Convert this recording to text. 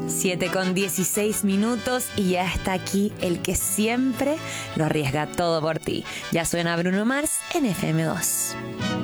7:16 y ya está aquí el que siempre lo arriesga todo por ti. Ya suena Bruno Mars en FM2.